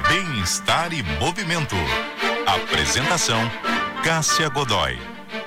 Bem-estar e movimento. Apresentação: Cássia Godoy.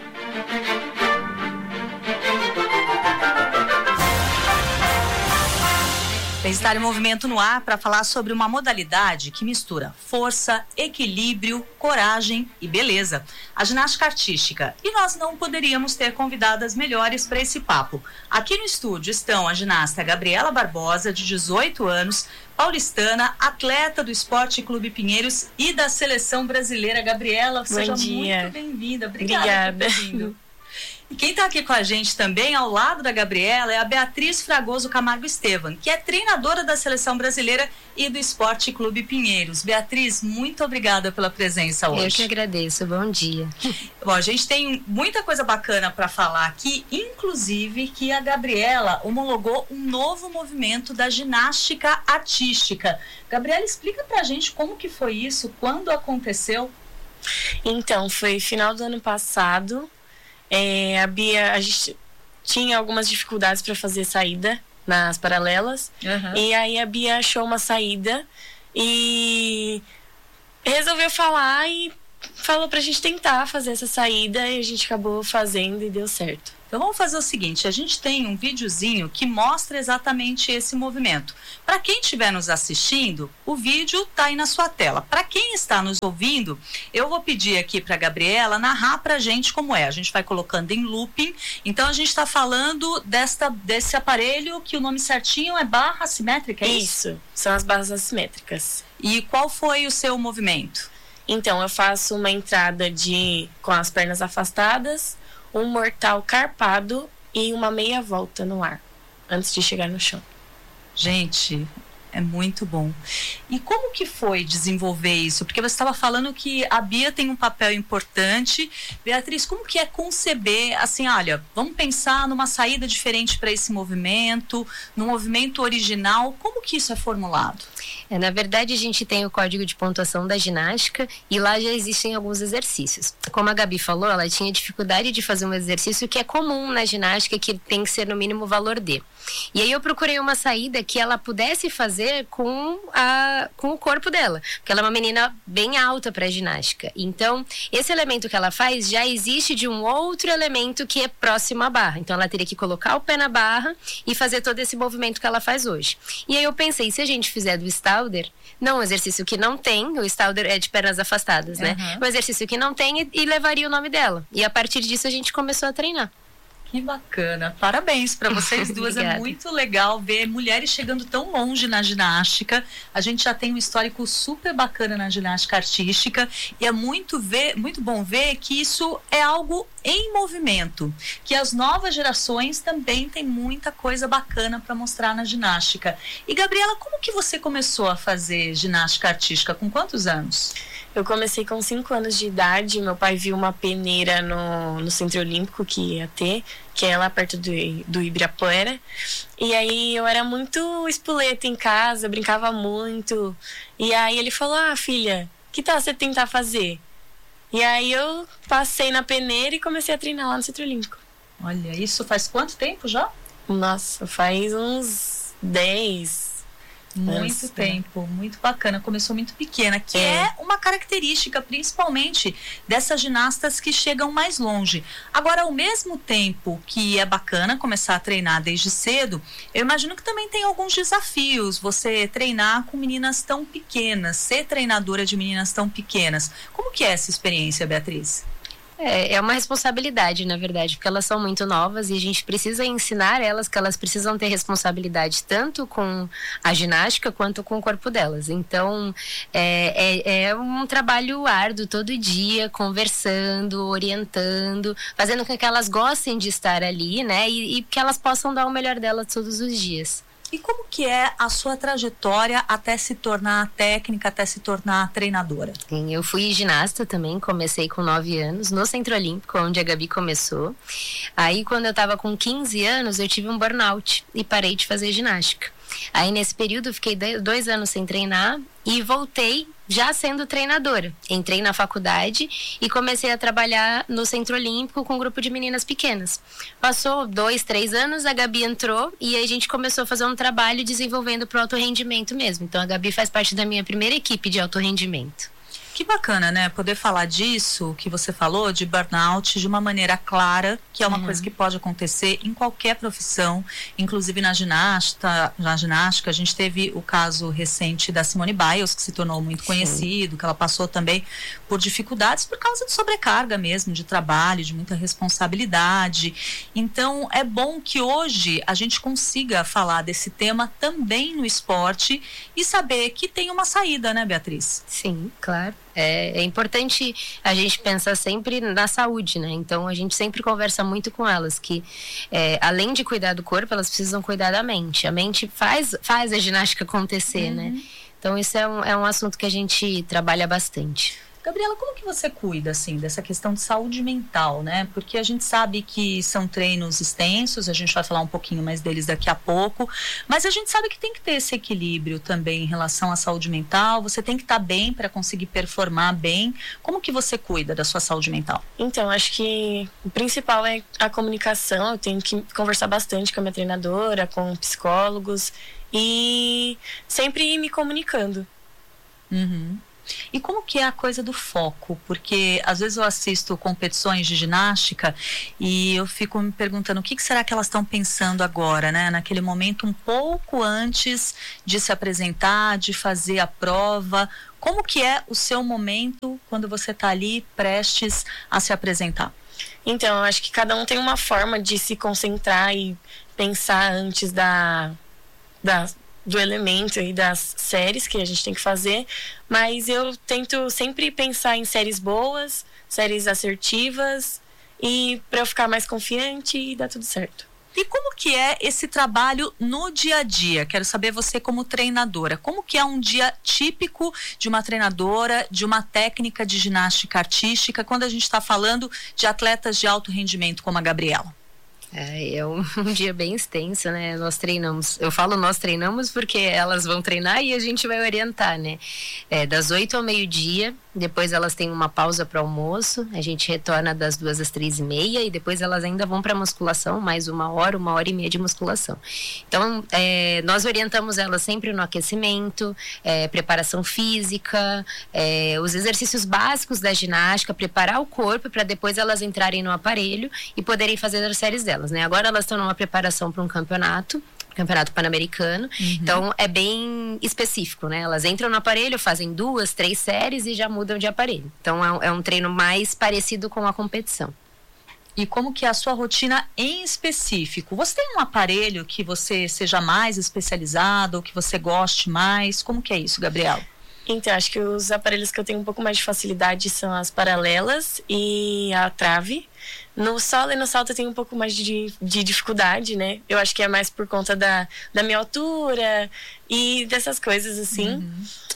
Bem-estar e movimento no ar para falar sobre uma modalidade que mistura força, equilíbrio, coragem e beleza, a ginástica artística. E nós não poderíamos ter convidadas melhores para esse papo. Aqui no estúdio estão a ginasta Gabriela Barbosa, de 18 anos, paulistana, atleta do Esporte Clube Pinheiros e da Seleção Brasileira. Gabriela, seja muito bem-vinda. Obrigada por ter vindo. E quem está aqui com a gente também, ao lado da Gabriela, é a Beatriz Fragoso Camargo Estevam, que é treinadora da Seleção Brasileira e do Esporte Clube Pinheiros. Beatriz, muito obrigada pela presença hoje. Eu que agradeço, bom dia. Bom, a gente tem muita coisa bacana para falar aqui, inclusive que a Gabriela homologou um novo movimento da ginástica artística. Gabriela, explica pra gente como que foi isso, quando aconteceu? Então, foi final do ano passado. A gente tinha algumas dificuldades para fazer saída nas paralelas. E aí a Bia achou uma saída e resolveu falar e falou pra gente tentar fazer essa saída, e a gente acabou fazendo e deu certo. Então vamos fazer o seguinte, a gente tem um videozinho que mostra exatamente esse movimento. Para quem estiver nos assistindo, o vídeo está aí na sua tela. Para quem está nos ouvindo, eu vou pedir aqui para a Gabriela narrar para a gente como é. A gente vai colocando em looping. Então a gente está falando desse aparelho que o nome certinho é barra assimétrica, é isso? Isso, são as barras assimétricas. E qual foi o seu movimento? Então eu faço uma entrada com as pernas afastadas, um mortal carpado e uma meia volta no ar, antes de chegar no chão. Gente, é muito bom. E como que foi desenvolver isso? Porque você estava falando que a Bia tem um papel importante. Beatriz, como que é conceber, assim, olha, vamos pensar numa saída diferente para esse movimento, no movimento original, como que isso é formulado? Na verdade, a gente tem o código de pontuação da ginástica e lá já existem alguns exercícios. Como a Gabi falou, ela tinha dificuldade de fazer um exercício que é comum na ginástica, que tem que ser no mínimo valor D. E aí eu procurei uma saída que ela pudesse fazer com o corpo dela, porque ela é uma menina bem alta para ginástica. Então, esse elemento que ela faz já existe de um outro elemento que é próximo à barra. Então, ela teria que colocar o pé na barra e fazer todo esse movimento que ela faz hoje. E aí eu pensei, se a gente fizer do Stalder, não um exercício que não tem, o Stalder é de pernas afastadas, né? Um exercício que não tem e levaria o nome dela. E a partir disso a gente começou a treinar. Que bacana, parabéns para vocês duas. É muito legal ver mulheres chegando tão longe na ginástica. A gente já tem um histórico super bacana na ginástica artística e é muito bom ver que isso é algo em movimento, que as novas gerações também têm muita coisa bacana para mostrar na ginástica. E Gabriela, como que você começou a fazer ginástica artística? Com quantos anos? Eu comecei com 5 anos de idade. Meu pai viu uma peneira no Centro Olímpico que ia ter, que é lá perto do Ibirapuera. E aí eu era muito espoleta em casa, brincava muito. E aí ele falou, filha, que tal você tentar fazer? E aí eu passei na peneira e comecei a treinar lá no Centro Olímpico. Olha, isso faz quanto tempo já? Nossa, faz uns 10 Muito tempo, muito bacana. Começou muito pequena, que é uma característica principalmente dessas ginastas que chegam mais longe. Agora, ao mesmo tempo que é bacana começar a treinar desde cedo, eu imagino que também tem alguns desafios. Você treinar com meninas tão pequenas, ser treinadora de meninas tão pequenas. Como que é essa experiência, Beatriz? É uma responsabilidade, na verdade, porque elas são muito novas e a gente precisa ensinar elas que elas precisam ter responsabilidade tanto com a ginástica quanto com o corpo delas. Então, é um trabalho árduo todo dia, conversando, orientando, fazendo com que elas gostem de estar ali, né? E que elas possam dar o melhor delas todos os dias. E como que é a sua trajetória até se tornar técnica, até se tornar treinadora? Sim, eu fui ginasta também, comecei com 9 anos no Centro Olímpico, onde a Gabi começou. Aí quando eu estava com 15 anos, eu tive um burnout e parei de fazer ginástica. Aí nesse período eu fiquei 2 anos sem treinar e voltei já sendo treinadora. Entrei na faculdade e comecei a trabalhar no Centro Olímpico com um grupo de meninas pequenas. Passou 2, 3 anos, a Gabi entrou e aí a gente começou a fazer um trabalho desenvolvendo para o alto rendimento mesmo. Então a Gabi faz parte da minha primeira equipe de alto rendimento. Que bacana, né? Poder falar disso que você falou, de burnout, de uma maneira clara, que é uma coisa que pode acontecer em qualquer profissão, inclusive na ginástica. A gente teve o caso recente da Simone Biles, que se tornou muito conhecido, que ela passou também por dificuldades por causa de sobrecarga mesmo, de trabalho, de muita responsabilidade. Então, é bom que hoje a gente consiga falar desse tema também no esporte e saber que tem uma saída, né, Beatriz? Sim, claro. É importante a gente pensar sempre na saúde, né? Então a gente sempre conversa muito com elas que além de cuidar do corpo, elas precisam cuidar da mente. A mente faz a ginástica acontecer, né? Então isso é um assunto que a gente trabalha bastante. Gabriela, como que você cuida, assim, dessa questão de saúde mental, né? Porque a gente sabe que são treinos extensos, a gente vai falar um pouquinho mais deles daqui a pouco, mas a gente sabe que tem que ter esse equilíbrio também em relação à saúde mental, você tem que estar bem para conseguir performar bem. Como que você cuida da sua saúde mental? Então, acho que o principal é a comunicação. Eu tenho que conversar bastante com a minha treinadora, com psicólogos e sempre ir me comunicando. E como que é a coisa do foco? Porque às vezes eu assisto competições de ginástica e eu fico me perguntando o que será que elas estão pensando agora, né? Naquele momento um pouco antes de se apresentar, de fazer a prova. Como que é o seu momento quando você está ali prestes a se apresentar? Então, eu acho que cada um tem uma forma de se concentrar e pensar antes do elemento e das séries que a gente tem que fazer, mas eu tento sempre pensar em séries boas, séries assertivas, e para eu ficar mais confiante e dar tudo certo. E como que é esse trabalho no dia a dia? Quero saber você como treinadora, como que é um dia típico de uma treinadora, de uma técnica de ginástica artística, quando a gente está falando de atletas de alto rendimento como a Gabriela? É um dia bem extenso, né? Nós treinamos. Eu falo nós treinamos porque elas vão treinar e a gente vai orientar, né? Das 8 ao meio-dia, depois elas têm uma pausa para almoço, a gente retorna das 2 às 3:30 e depois elas ainda vão para musculação, mais 1 hora e meia de musculação. Então, nós orientamos elas sempre no aquecimento, preparação física, os exercícios básicos da ginástica, preparar o corpo para depois elas entrarem no aparelho e poderem fazer as séries delas. Né? Agora elas estão numa preparação para um campeonato pan-americano, então é bem específico, né? Elas entram no aparelho, fazem 2, 3 séries e já mudam de aparelho. Então é um treino mais parecido com a competição. E como que é a sua rotina em específico? Você tem um aparelho que você seja mais especializado ou que você goste mais? Como que é isso, Gabriela? Então, acho que os aparelhos que eu tenho um pouco mais de facilidade são as paralelas e a trave. No solo e no salto eu tenho um pouco mais de dificuldade, né? Eu acho que é mais por conta da minha altura e dessas coisas, assim.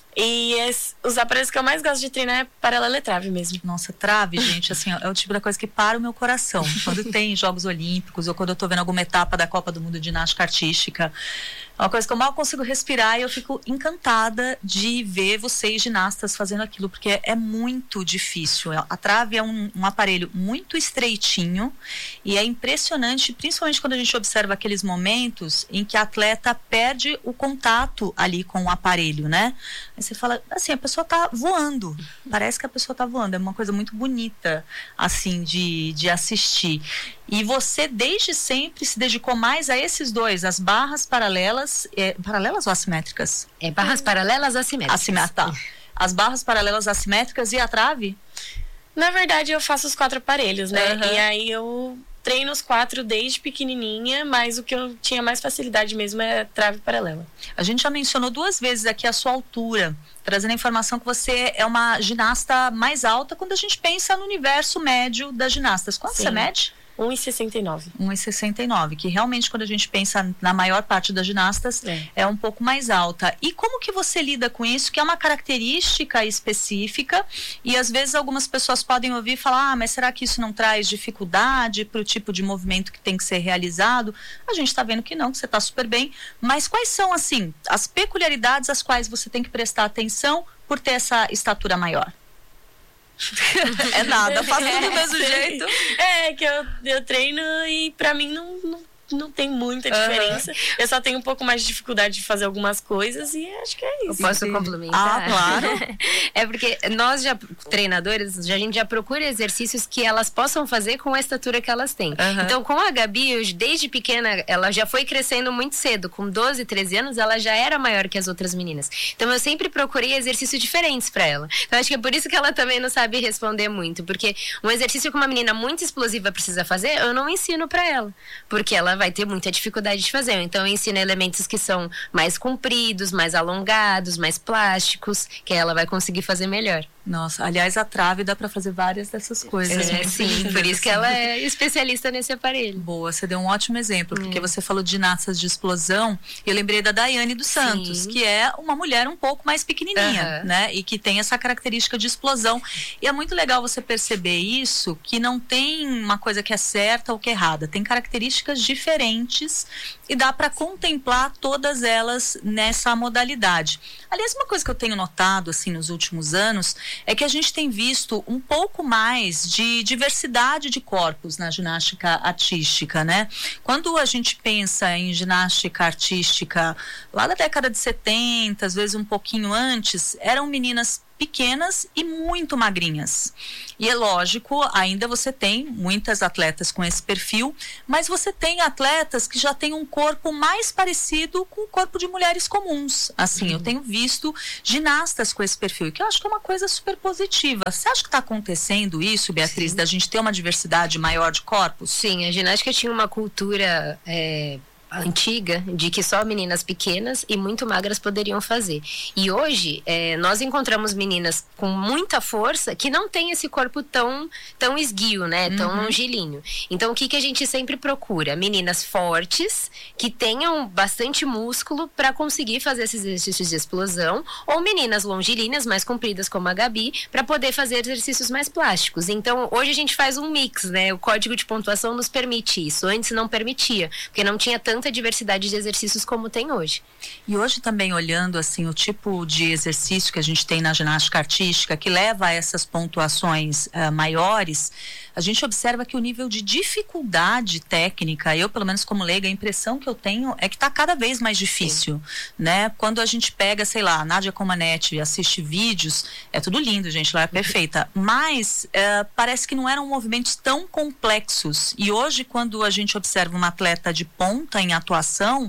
E os aparelhos que eu mais gosto de treinar é paralela e trave mesmo. Nossa, trave, gente, assim, é o tipo da coisa que para o meu coração. Quando tem Jogos Olímpicos ou quando eu tô vendo alguma etapa da Copa do Mundo de Ginástica Artística, é uma coisa que eu mal consigo respirar e eu fico encantada de ver vocês ginastas fazendo aquilo, porque é muito difícil. A trave é um aparelho muito estreitinho e é impressionante, principalmente quando a gente observa aqueles momentos em que a atleta perde o contato ali com o aparelho, né? Aí você fala, assim, a pessoa tá voando, parece que a pessoa tá voando, é uma coisa muito bonita, assim, de assistir. E você, desde sempre, se dedicou mais a esses dois, as barras paralelas, paralelas ou assimétricas? Barras paralelas assimétricas. Tá. As barras paralelas assimétricas e a trave? Na verdade, eu faço os 4 aparelhos, né? E aí eu treino os 4 desde pequenininha, mas o que eu tinha mais facilidade mesmo é trave paralela. A gente já mencionou 2 vezes aqui a sua altura, trazendo a informação que você é uma ginasta mais alta quando a gente pensa no universo médio das ginastas. Quanto você mede? 1,69. 1,69, que realmente quando a gente pensa na maior parte das ginastas é um pouco mais alta. E como que você lida com isso, que é uma característica específica e às vezes algumas pessoas podem ouvir e falar, mas será que isso não traz dificuldade para o tipo de movimento que tem que ser realizado? A gente está vendo que não, que você está super bem, mas quais são, assim, as peculiaridades às quais você tem que prestar atenção por ter essa estatura maior? É nada, faço tudo do mesmo jeito. É que eu treino e pra mim não tem muita diferença. Eu só tenho um pouco mais de dificuldade de fazer algumas coisas e acho que é isso. Eu posso complementar? Claro. É porque nós, treinadores, a gente já procura exercícios que elas possam fazer com a estatura que elas têm. Então, com a Gabi, desde pequena, ela já foi crescendo muito cedo. Com 12, 13 anos, ela já era maior que as outras meninas. Então, eu sempre procurei exercícios diferentes pra ela. Então, acho que é por isso que ela também não sabe responder muito. Porque um exercício que uma menina muito explosiva precisa fazer, eu não ensino pra ela. Porque ela vai ter muita dificuldade de fazer. Então, eu ensino elementos que são mais compridos, mais alongados, mais plásticos, que ela vai conseguir fazer melhor. Nossa, aliás, a trave dá pra fazer várias dessas coisas. Sim, por isso que ela é especialista nesse aparelho. Boa, você deu um ótimo exemplo, porque você falou de ginastas de explosão, e eu lembrei da Daiane dos Santos, que é uma mulher um pouco mais pequenininha, né? E que tem essa característica de explosão. E é muito legal você perceber isso, que não tem uma coisa que é certa ou que é errada, tem características diferentes e dá para contemplar todas elas nessa modalidade. Aliás, uma coisa que eu tenho notado assim nos últimos anos é que a gente tem visto um pouco mais de diversidade de corpos na ginástica artística, né? Quando a gente pensa em ginástica artística lá da década de 70, às vezes um pouquinho antes, eram meninas pequenas e muito magrinhas. E é lógico, ainda você tem muitas atletas com esse perfil, mas você tem atletas que já têm um corpo mais parecido com o corpo de mulheres comuns. Assim, eu tenho visto ginastas com esse perfil, que eu acho que é uma coisa super positiva. Você acha que está acontecendo isso, Beatriz, da gente ter uma diversidade maior de corpos? Sim, a ginástica tinha uma cultura antiga de que só meninas pequenas e muito magras poderiam fazer. E hoje nós encontramos meninas com muita força que não tem esse corpo tão esguio, né? Tão longilíneo. Então o que a gente sempre procura? Meninas fortes que tenham bastante músculo para conseguir fazer esses exercícios de explosão, ou meninas longilíneas mais compridas como a Gabi para poder fazer exercícios mais plásticos. Então hoje a gente faz um mix, né? O código de pontuação nos permite isso. Antes não permitia, porque não tinha tanta diversidade de exercícios como tem hoje. E hoje também olhando assim o tipo de exercício que a gente tem na ginástica artística que leva a essas pontuações maiores, a gente observa que o nível de dificuldade técnica, eu pelo menos como leiga, a impressão que eu tenho é que está cada vez mais difícil, né? Quando a gente pega, sei lá, a Nádia Comaneci e assiste vídeos, é tudo lindo, gente, ela é perfeita, mas parece que não eram movimentos tão complexos. E hoje, quando a gente observa uma atleta de ponta em atuação,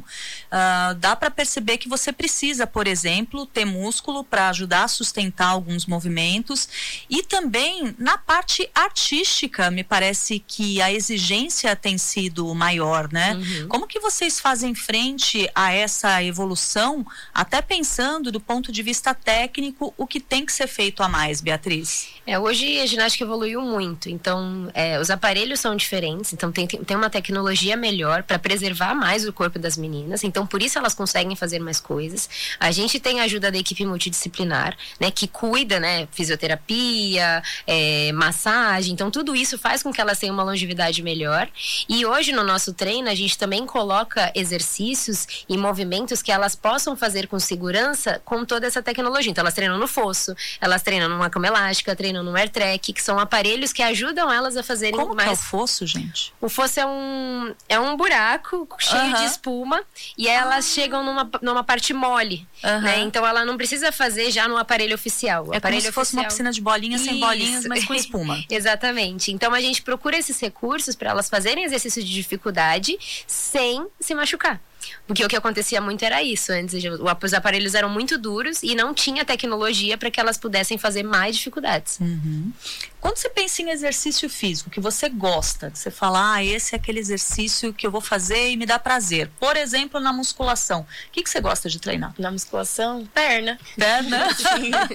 dá para perceber que você precisa, por exemplo, ter músculo para ajudar a sustentar alguns movimentos, e também na parte artística me parece que a exigência tem sido maior, né? Como que vocês fazem frente a essa evolução, até pensando do ponto de vista técnico, o que tem que ser feito a mais, Beatriz? Hoje a ginástica evoluiu muito, então os aparelhos são diferentes, então tem uma tecnologia melhor para preservar mais o corpo das meninas, então por isso elas conseguem fazer mais coisas. A gente tem a ajuda da equipe multidisciplinar, né, que cuida, né, fisioterapia, massagem, então tudo isso faz com que elas tenham uma longevidade melhor. E hoje no nosso treino a gente também coloca exercícios e movimentos que elas possam fazer com segurança com toda essa tecnologia. Então elas treinam no fosso, elas treinam numa cama elástica, treinam no air track, que são aparelhos que ajudam elas a fazerem mais... Como que é o fosso, gente? O fosso é um buraco cheio de espuma, e aí elas chegam numa parte mole, né? Então ela não precisa fazer já no aparelho oficial. É como se fosse uma piscina de bolinhas, sem bolinhas, mas com espuma. Exatamente. Então a gente procura esses recursos para elas fazerem exercícios de dificuldade sem se machucar. Porque o que acontecia muito era isso. Antes os aparelhos eram muito duros e não tinha tecnologia para que elas pudessem fazer mais dificuldades. Quando você pensa em exercício físico que você gosta, você fala, esse é aquele exercício que eu vou fazer e me dá prazer. Por exemplo, na musculação. O que você gosta de treinar? Na musculação, perna. Perna?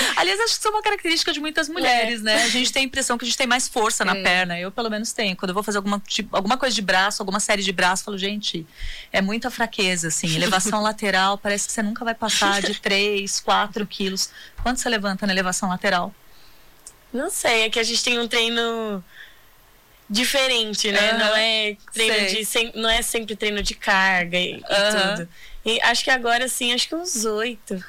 Aliás, acho que isso é uma característica de muitas mulheres, né? A gente tem a impressão que a gente tem mais força na perna. Eu, pelo menos, tenho. Quando eu vou fazer alguma coisa de braço, alguma série de braço, eu falo, gente, é muita fraqueza, assim. Elevação lateral, parece que você nunca vai passar de 3, 4 quilos. Quanto você levanta na elevação lateral? Não sei, é que a gente tem um treino diferente, né? Não é treino não é sempre treino de carga e tudo. E acho que agora sim, acho que uns 8.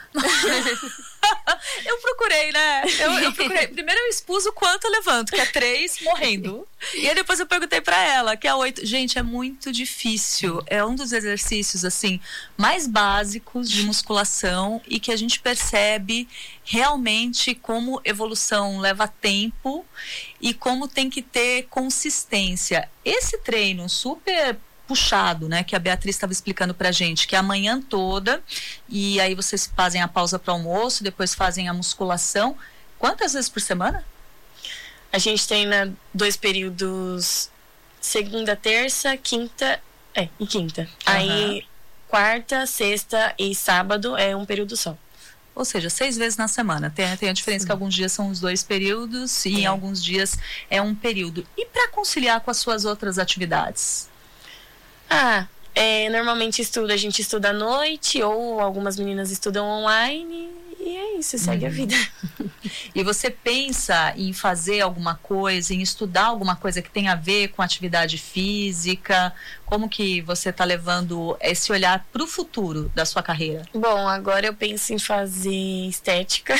Eu procurei, né? Eu procurei. Primeiro eu expus o quanto eu levanto, que é 3 morrendo. E aí depois eu perguntei pra ela, que é 8. Gente, é muito difícil. É um dos exercícios, assim, mais básicos de musculação e que a gente percebe realmente como evolução leva tempo e como tem que ter consistência. Esse treino super puxado, né, que a Beatriz estava explicando pra gente, que é a manhã toda, e aí vocês fazem a pausa para almoço, depois fazem a musculação. Quantas vezes por semana? A gente treina 2 períodos, segunda, terça, quinta e quinta. Aí quarta, sexta e sábado é um período só. Ou seja, 6 vezes na semana. Tem a diferença que alguns dias são os 2 períodos e em alguns dias é um período. E para conciliar com as suas outras atividades? Normalmente a gente estuda à noite, ou algumas meninas estudam online, e é isso, segue a vida. E você pensa em fazer alguma coisa, em estudar alguma coisa que tenha a ver com atividade física? Como que você está levando esse olhar para o futuro da sua carreira? Bom, agora eu penso em fazer estética,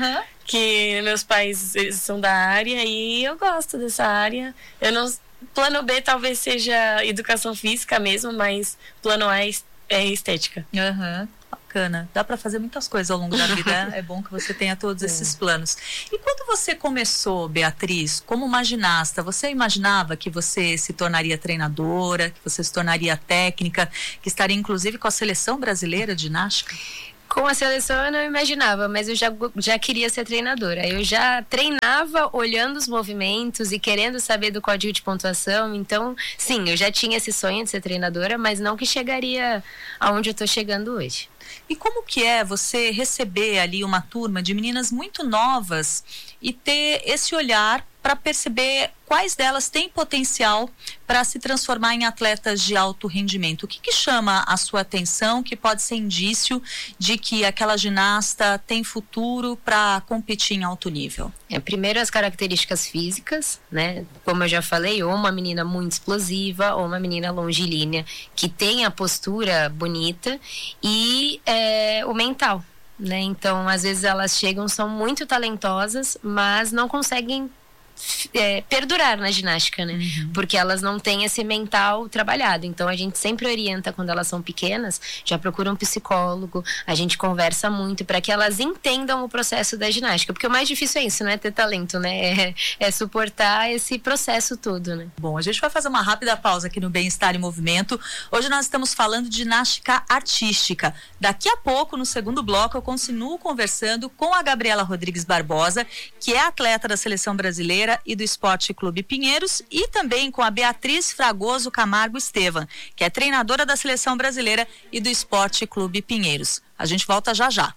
que meus pais eles são da área e eu gosto dessa área. Plano B talvez seja educação física mesmo, mas plano A é estética. Bacana. Dá para fazer muitas coisas ao longo da vida. É bom que você tenha todos esses planos. E quando você começou, Beatriz, como uma ginasta, você imaginava que você se tornaria treinadora, que você se tornaria técnica, que estaria inclusive com a seleção brasileira de ginástica? Com a seleção eu não imaginava, mas eu já queria ser treinadora. Eu já treinava olhando os movimentos e querendo saber do código de pontuação. Então, sim, eu já tinha esse sonho de ser treinadora, mas não que chegaria aonde eu estou chegando hoje. E como que é você receber ali uma turma de meninas muito novas e ter esse olhar para perceber quais delas têm potencial para se transformar em atletas de alto rendimento? O que chama a sua atenção, que pode ser indício de que aquela ginasta tem futuro para competir em alto nível? Primeiro as características físicas, né? Como eu já falei, ou uma menina muito explosiva, ou uma menina longilínea, que tem a postura bonita, e o mental, né? Então, às vezes elas chegam, são muito talentosas, mas não conseguem perdurar na ginástica, né? Porque elas não têm esse mental trabalhado. Então a gente sempre orienta quando elas são pequenas, já procura um psicólogo, a gente conversa muito para que elas entendam o processo da ginástica, porque o mais difícil é isso, não é ter talento, né? É suportar esse processo todo, né? Bom, a gente vai fazer uma rápida pausa aqui no Bem-Estar em Movimento. Hoje nós estamos falando de ginástica artística. Daqui a pouco, no segundo bloco, eu continuo conversando com a Gabriela Rodrigues Barbosa, que é atleta da Seleção Brasileira e do Esporte Clube Pinheiros, e também com a Beatriz Fragoso Camargo Estevam, que é treinadora da Seleção Brasileira e do Esporte Clube Pinheiros. A gente volta já já.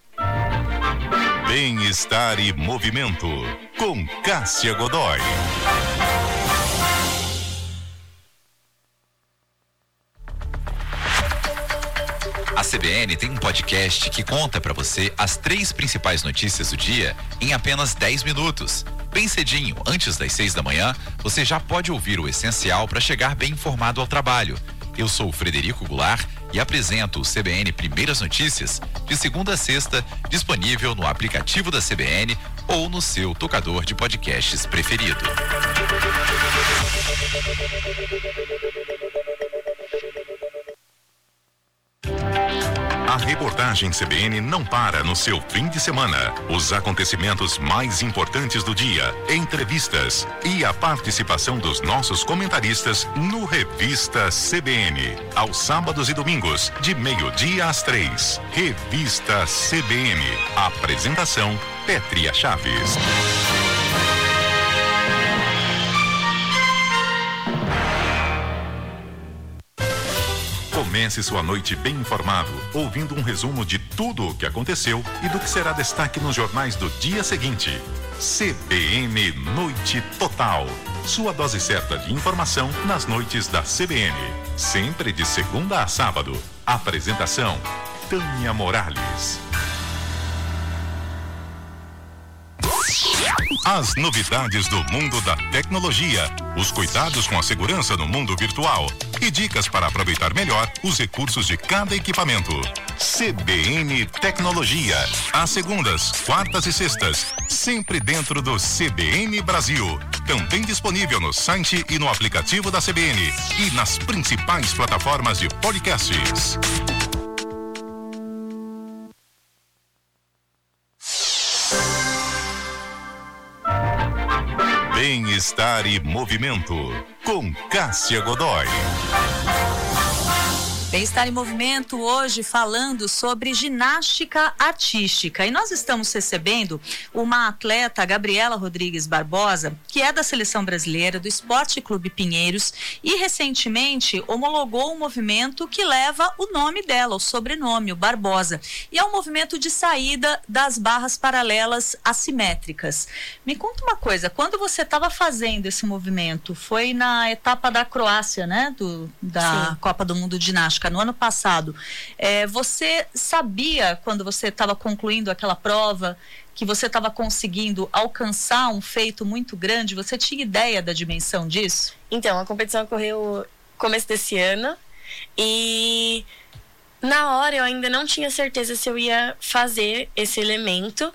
Bem-Estar e Movimento, com Cássia Godoy. A CBN tem um podcast que conta para você as 3 principais notícias do dia em apenas 10 minutos. Bem cedinho, antes das 6 da manhã, você já pode ouvir o essencial para chegar bem informado ao trabalho. Eu sou o Frederico Goulart e apresento o CBN Primeiras Notícias de segunda a sexta, disponível no aplicativo da CBN ou no seu tocador de podcasts preferido. A reportagem CBN não para no seu fim de semana. Os acontecimentos mais importantes do dia, entrevistas e a participação dos nossos comentaristas no Revista CBN. Aos sábados e domingos, de 12:00 às 3. Revista CBN. Apresentação: Pétria Chaves. Comece sua noite bem informado, ouvindo um resumo de tudo o que aconteceu e do que será destaque nos jornais do dia seguinte. CBN Noite Total. Sua dose certa de informação nas noites da CBN. Sempre de segunda a sábado. Apresentação: Tânia Morales. As novidades do mundo da tecnologia, os cuidados com a segurança no mundo virtual e dicas para aproveitar melhor os recursos de cada equipamento. CBN Tecnologia, às segundas, quartas e sextas, sempre dentro do CBN Brasil. Também disponível no site e no aplicativo da CBN e nas principais plataformas de podcasts. Bem-estar e movimento, com Cássia Godoy. Bem-estar em movimento hoje falando sobre ginástica artística. E nós estamos recebendo uma atleta, Gabriela Rodrigues Barbosa, que é da Seleção Brasileira do Esporte Clube Pinheiros e recentemente homologou um movimento que leva o nome dela, o sobrenome, o Barbosa. E é um movimento de saída das barras paralelas assimétricas. Me conta uma coisa, quando você estava fazendo esse movimento, foi na etapa da Croácia, né? Da Sim. Copa do Mundo de Ginástica. No ano passado, você sabia, quando você estava concluindo aquela prova, que você estava conseguindo alcançar um feito muito grande? Você tinha ideia da dimensão disso? Então, a competição ocorreu no começo desse ano e na hora eu ainda não tinha certeza se eu ia fazer esse elemento.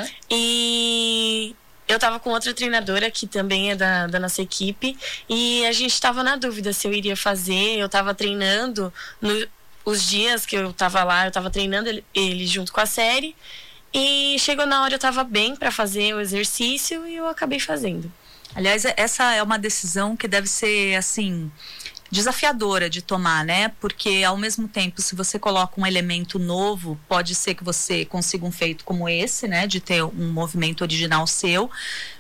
E eu tava com outra treinadora que também é da nossa equipe e a gente tava na dúvida se eu iria fazer. Eu tava treinando os dias que eu tava lá, eu tava treinando ele junto com a série e chegou na hora eu tava bem para fazer o exercício e eu acabei fazendo. Aliás, essa é uma decisão que deve ser assim desafiadora de tomar, né? Porque ao mesmo tempo, se você coloca um elemento novo, pode ser que você consiga um feito como esse, né? De ter um movimento original seu,